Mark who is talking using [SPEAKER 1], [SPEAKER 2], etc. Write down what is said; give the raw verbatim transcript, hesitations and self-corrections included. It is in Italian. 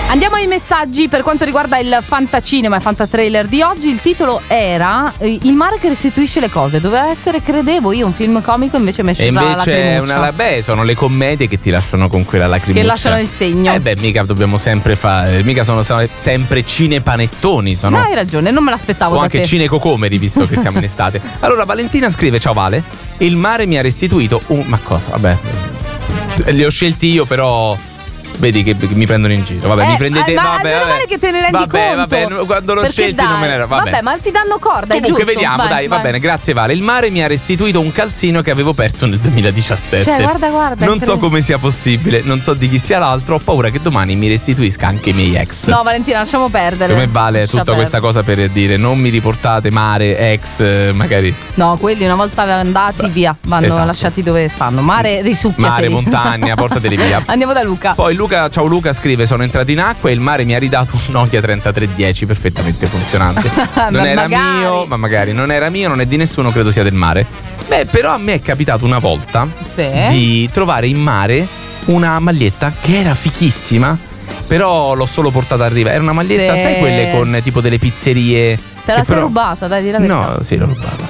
[SPEAKER 1] Andiamo ai messaggi per quanto riguarda il fantacinema e fantatrailer di oggi. Il titolo era Il mare che restituisce le cose. Doveva essere, credevo io, un film comico, invece mi è scesa la
[SPEAKER 2] invece è una, beh, sono le commedie che ti lasciano con quella lacrimuccia,
[SPEAKER 1] che lasciano il segno.
[SPEAKER 2] Eh beh, mica dobbiamo sempre fare, mica sono sempre cinepanettoni, sono.
[SPEAKER 1] No, hai ragione, non me l'aspettavo
[SPEAKER 2] o
[SPEAKER 1] da
[SPEAKER 2] anche
[SPEAKER 1] te.
[SPEAKER 2] cinecocomeri, visto che siamo in estate. Allora Valentina scrive: ciao Vale, il mare mi ha restituito un... ma cosa? Vabbè, li ho scelti io, però vedi che mi prendono in giro. Vabbè,
[SPEAKER 1] eh,
[SPEAKER 2] mi prendete.
[SPEAKER 1] eh, ma
[SPEAKER 2] vabbè,
[SPEAKER 1] meno
[SPEAKER 2] vabbè.
[SPEAKER 1] male che te ne rendi
[SPEAKER 2] vabbè,
[SPEAKER 1] conto.
[SPEAKER 2] Vabbè, quando l'ho
[SPEAKER 1] Perché
[SPEAKER 2] scelti
[SPEAKER 1] dai,
[SPEAKER 2] non me ne ero. Vabbè.
[SPEAKER 1] vabbè, ma ti danno corda, è
[SPEAKER 2] Comunque
[SPEAKER 1] giusto.
[SPEAKER 2] vediamo,
[SPEAKER 1] vai,
[SPEAKER 2] dai,
[SPEAKER 1] vai.
[SPEAKER 2] va bene, grazie Vale. Il mare mi ha restituito un calzino che avevo perso nel duemiladiciassette.
[SPEAKER 1] Cioè, guarda, guarda.
[SPEAKER 2] Non so
[SPEAKER 1] credo.
[SPEAKER 2] come sia possibile, non so di chi sia l'altro. Ho paura che domani mi restituisca anche i miei ex.
[SPEAKER 1] No, Valentina, lasciamo perdere.
[SPEAKER 2] Secondo me Vale
[SPEAKER 1] Lascia
[SPEAKER 2] tutta
[SPEAKER 1] perdere.
[SPEAKER 2] questa cosa per dire non mi riportate mare, ex, magari.
[SPEAKER 1] No, quelli una volta andati
[SPEAKER 2] Beh,
[SPEAKER 1] via, vanno
[SPEAKER 2] esatto.
[SPEAKER 1] lasciati dove stanno. Mare, risucchiateli.
[SPEAKER 2] Mare, montagna, portateli via.
[SPEAKER 1] Andiamo da Luca.
[SPEAKER 2] Poi Luca, ciao Luca, scrive: sono entrato in acqua e il mare mi ha ridato un Nokia trentatré dieci perfettamente funzionante. Non
[SPEAKER 1] Ma
[SPEAKER 2] era
[SPEAKER 1] magari.
[SPEAKER 2] mio, ma magari non era mio, non è di nessuno, credo sia del mare. Beh, però a me è capitato una volta
[SPEAKER 1] Sì.
[SPEAKER 2] di trovare in mare una maglietta che era fichissima, però l'ho solo portata a riva. Era una maglietta,
[SPEAKER 1] Sì.
[SPEAKER 2] sai quelle con tipo delle pizzerie?
[SPEAKER 1] Te la
[SPEAKER 2] che
[SPEAKER 1] sei
[SPEAKER 2] però...
[SPEAKER 1] rubata, dai, di la verità.
[SPEAKER 2] No, sì, l'ho rubata.